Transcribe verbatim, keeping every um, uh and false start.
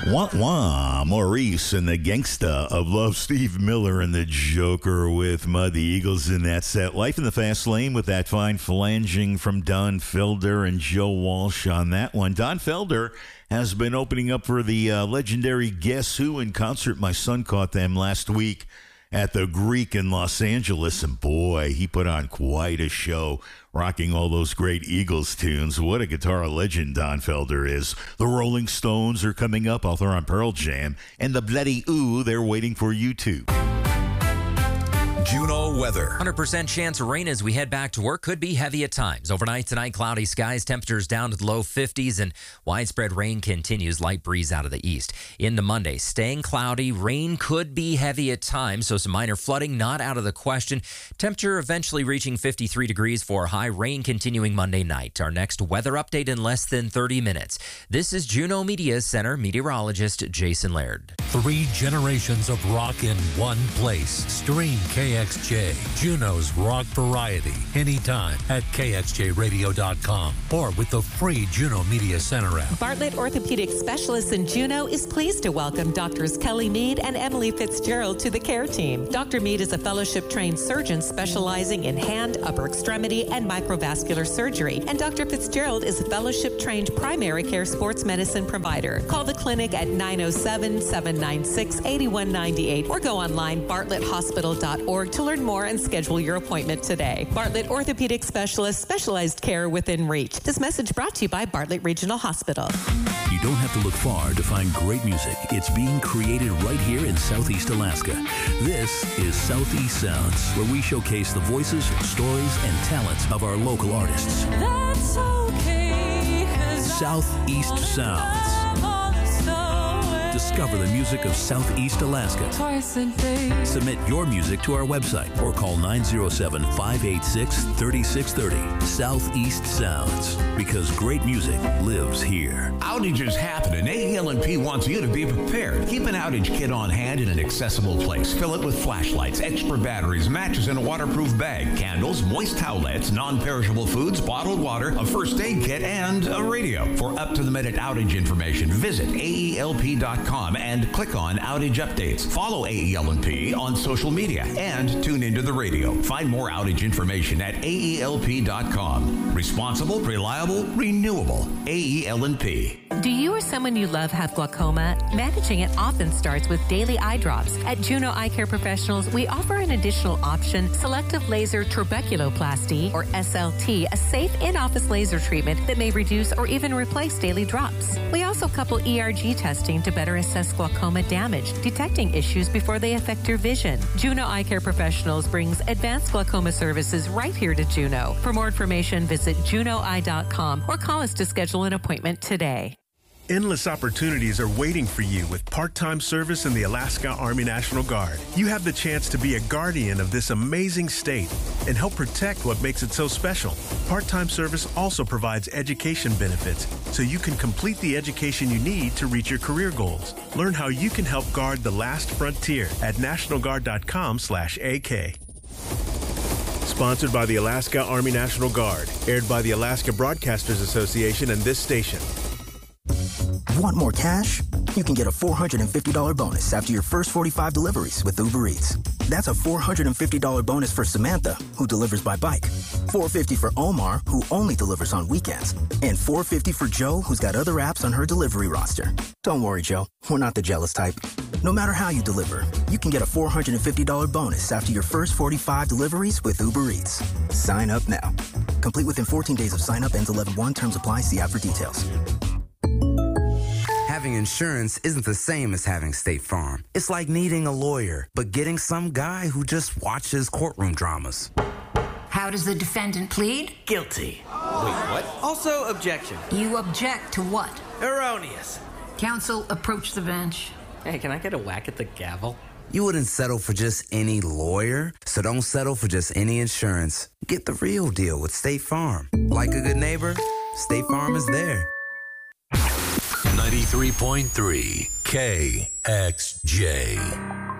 Wah wah, Maurice and the Gangsta of Love, Steve Miller and the Joker with Mud, the Eagles in that set. Life in the Fast Lane with that fine flanging from Don Felder and Joe Walsh on that one. Don Felder has been opening up for the uh, legendary Guess Who in concert. My son caught them last week at the Greek in Los Angeles, and boy, he put on quite a show, rocking all those great Eagles tunes. What a guitar legend Don Felder is. The Rolling Stones are coming up. I'll throw on Pearl Jam, and the Bloody Ooh, they're waiting for you too. Juneau weather. one hundred percent chance of rain as we head back to work. Could be heavy at times. Overnight tonight, cloudy skies, temperatures down to the low fifties, and widespread rain continues. Light breeze out of the east. Into Monday, staying cloudy. Rain could be heavy at times, so some minor flooding not out of the question. Temperature eventually reaching fifty-three degrees for high. Rain continuing Monday night. Our next weather update in less than thirty minutes. This is Juneau Media Center meteorologist Jason Laird. Three generations of rock in one place. Stream K X J, Juneau's rock variety, anytime at K X J radio dot com or with the free Juneau Media Center app. Bartlett Orthopedic Specialists in Juneau is pleased to welcome Doctors Kelly Mead and Emily Fitzgerald to the care team. Doctor Mead is a fellowship-trained surgeon specializing in hand, upper extremity, and microvascular surgery, and Doctor Fitzgerald is a fellowship-trained primary care sports medicine provider. Call the clinic at nine oh seven, seven nine six, eight one nine eight or go online bartlett hospital dot org to learn more and schedule your appointment today. Bartlett Orthopedic Specialists, specialized care within reach. This message brought to you by Bartlett Regional Hospital. You don't have to look far to find great music. It's being created right here in Southeast Alaska. This is Southeast Sounds, where we showcase the voices, stories, and talents of our local artists. That's okay, Southeast Sounds. Discover the music of Southeast Alaska. Submit your music to our website or call nine oh seven, five eight six, three six three zero. Southeast Sounds, because great music lives here. Outages happen, and A E L and P wants you to be prepared. Keep an outage kit on hand in an accessible place. Fill it with flashlights, extra batteries, matches in a waterproof bag, candles, moist towelettes, non-perishable foods, bottled water, a first aid kit, and a radio. For up-to-the-minute outage information, visit A E L P dot com and click on Outage Updates. Follow A E L and P on social media and tune into the radio. Find more outage information at A E L P dot com. Responsible, reliable, renewable. A E L and P. Do you or someone you love have glaucoma? Managing it often starts with daily eye drops. At Juneau Eye Care Professionals, we offer an additional option, selective laser trabeculoplasty, or S L T, a safe in-office laser treatment that may reduce or even replace daily drops. We also couple E R G testing to better assess glaucoma damage, detecting issues before they affect your vision. Juneau Eye Care Professionals brings advanced glaucoma services right here to Juneau. For more information, visit juneau eye dot com or call us to schedule an appointment today. Endless opportunities are waiting for you with part-time service in the Alaska Army National Guard. You have the chance to be a guardian of this amazing state and help protect what makes it so special. Part-time service also provides education benefits, so you can complete the education you need to reach your career goals. Learn how you can help guard the last frontier at national guard dot com slash A K. Sponsored by the Alaska Army National Guard. Aired by the Alaska Broadcasters Association and this station. Want more cash? You can get a four hundred fifty dollars bonus after your first forty-five deliveries with Uber Eats. That's a four hundred fifty dollars bonus for Samantha, who delivers by bike, four hundred fifty dollars for Omar, who only delivers on weekends, and four hundred fifty dollars for Joe, who's got other apps on her delivery roster. Don't worry, Joe. We're not the jealous type. No matter how you deliver, you can get a four hundred fifty dollars bonus after your first forty-five deliveries with Uber Eats. Sign up now. Complete within fourteen days of sign up. Ends eleven one. Terms apply. See app for details. Having insurance isn't the same as having State Farm. It's like needing a lawyer, but getting some guy who just watches courtroom dramas. How does the defendant plead? Guilty. Wait, what? Also, objection. You object to what? Erroneous. Counsel, approach the bench. Hey, can I get a whack at the gavel? You wouldn't settle for just any lawyer, so don't settle for just any insurance. Get the real deal with State Farm. Like a good neighbor, State Farm is there. ninety-three point three K X J.